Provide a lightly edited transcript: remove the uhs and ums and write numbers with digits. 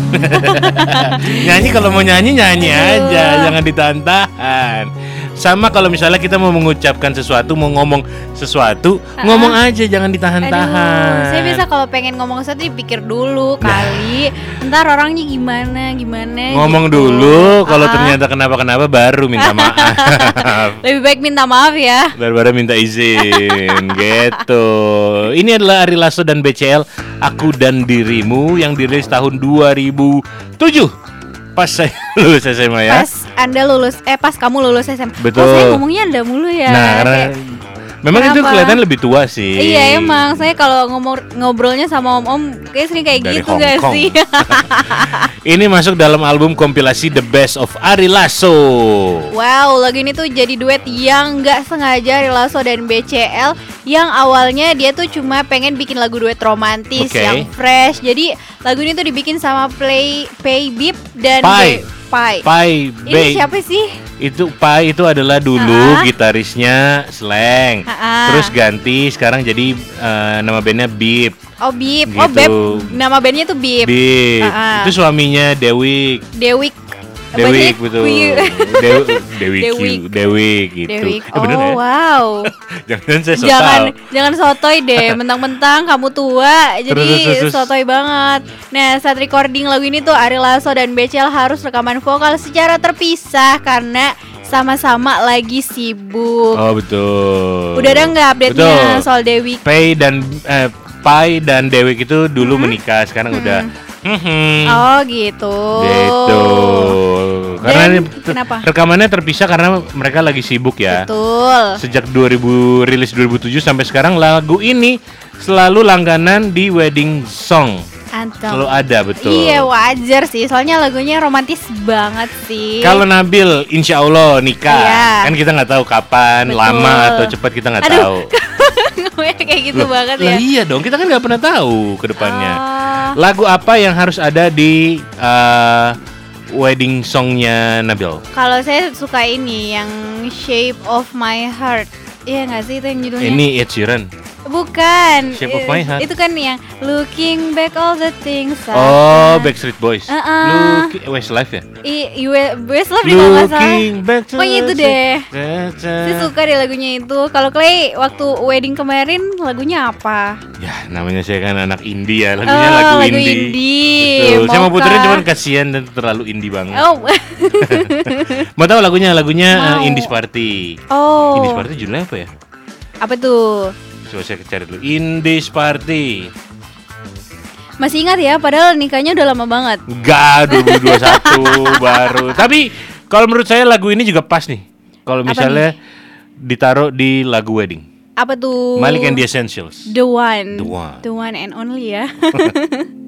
Nyanyi kalau mau nyanyi aja, jangan ditahan-tahan. Sama kalau misalnya kita mau mengucapkan sesuatu, mau ngomong sesuatu, ngomong aja, jangan ditahan-tahan. Saya bisa kalau pengen ngomong sesuatu dipikir dulu kali. Ntar orangnya gimana ngomong gitu. dulu, kalau ternyata kenapa-kenapa baru minta maaf. Lebih baik minta maaf ya Daripada minta izin gitu. Ini adalah Ari Lasso dan BCL, Aku dan Dirimu, yang dirilis tahun 2007. Pas saya lulus SMA ya. Pas kamu lulus SMA. Betul. Saya ngomongnya Anda mulu ya. Nah, karena memang itu kelihatan lebih tua sih. Iya emang, saya kalau ngobrolnya sama om-om kayak sering kayak dari gitu Hong gak Kong. sih? Ini masuk dalam album kompilasi The Best of Ari Lasso. Wow, lagu ini tuh jadi duet yang gak sengaja Ari Lasso dan BCL. Yang awalnya dia tuh cuma pengen bikin lagu duet romantis yang fresh. Jadi lagu ini tuh dibikin sama Pay Bip dan Pai. Ini siapa sih? Itu Pai itu adalah dulu gitarisnya Slang. Terus ganti sekarang jadi nama bandnya Bip. Oh Bip, gitu. oh Beb. Nama bandnya tuh Bip. Itu suaminya Dewik. Dewik betul. Dewik gitu. Bener ya? Wow. Jangan sotoy deh. Mentang-mentang kamu tua, jadi sotoy banget. Nah, saat recording lagu ini tuh Ari Lasso dan BCL harus rekaman vokal secara terpisah karena sama-sama lagi sibuk. Oh betul. Udah ada nggak update-nya soal Dewik? Pai dan Dewik itu dulu menikah, sekarang udah. Oh gitu. Karena kenapa? Rekamannya terpisah karena mereka lagi sibuk ya. Betul. Sejak rilis 2007 sampai sekarang lagu ini selalu langganan di wedding song. Selalu ada, betul. Iya wajar sih, soalnya lagunya romantis banget sih. Kalau Nabil insya Allah nikah, kan kita nggak tahu kapan, lama atau cepat kita nggak tahu. Kayak gitu banget ya. Iya dong, kita kan nggak pernah tahu ke depannya. Lagu apa yang harus ada di wedding songnya Nabil? Kalau saya suka ini yang Shape of My Heart. Iya nggak sih itu yang judulnya? Ini Ed Sheeran. Bukan. Shape of My Heart. Itu kan yang Looking Back All the Things. Backstreet Boys. Westlife ya? Westlife juga nggak salah. Looking back to itu deh. Saya suka deh lagunya itu. Kalau Clay waktu wedding kemarin lagunya apa? Ya namanya saya kan anak indie ya. Lagunya lagu indie. Betul. Saya mau puterin cuman kasihan dan terlalu indie banget. Mau tahu lagunya? Indies Party. Indies Party judulnya apa ya? Apa tuh? Coba saya cari dulu. Indies Party. Masih ingat ya, padahal nikahnya udah lama banget. Enggak, 2021 baru. Tapi kalau menurut saya lagu ini juga pas nih. Kalau misalnya ditaruh di lagu wedding. Apa tuh? Malik and the Essentials. The one and only ya.